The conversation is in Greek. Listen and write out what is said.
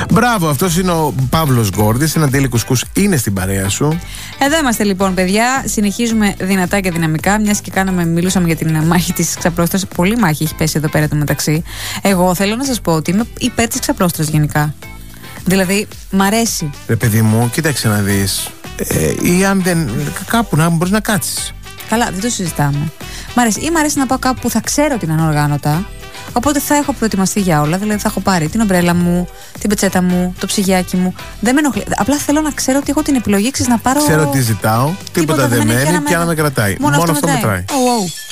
Μπράβο, αυτός είναι ο Παύλος Γκόρδης. Ένα Daily Κουσκούς είναι στην παρέα σου. Εδώ είμαστε λοιπόν, παιδιά. Συνεχίζουμε δυνατά και δυναμικά. Μιας και μιλούσαμε για την μάχη της ξαπλώστρας. Πολύ μάχη έχει πέσει εδώ πέρα το μεταξύ. Εγώ θέλω να σας πω ότι είμαι υπέρ της ξαπλώστρας γενικά. Δηλαδή, μ' αρέσει. Ρε παιδί μου, κοίταξε να δεις. Ή αν δεν. Κάπου να μπορείς να κάτσεις. Καλά, δεν το συζητάμε. Μ' αρέσει. Ή μ' αρέσει να πάω κάπου που θα ξέρω ότι είναι ανοργάνωτα. Οπότε θα έχω προετοιμαστεί για όλα. Δηλαδή, θα έχω πάρει την ομπρέλα μου, την πετσέτα μου, το ψυγιάκι μου. Δεν με ενοχλεί. Απλά θέλω να ξέρω ότι έχω την επιλογή να πάρω. Ξέρω τι ζητάω, τίποτα δεν μένει και να με κρατάει. Μόνο αυτό μετράει. Oh, oh.